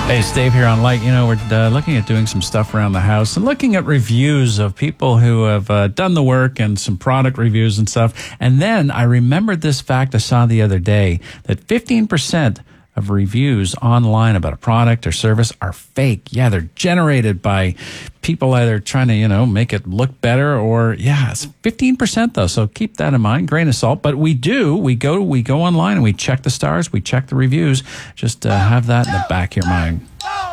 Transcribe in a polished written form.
Hey, it's Dave here on Light. You know, we're looking at doing some stuff around the house and looking at reviews of people who have done the work and some product reviews and stuff. And then I remembered this fact I saw the other day that 15% of reviews online about a product or service are fake. Yeah, they're generated by people either trying to, you know, make it look better or, yeah, it's 15% though. So keep that in mind, grain of salt. But we go online and we check the stars, we check the reviews. Just have that in the back of your mind.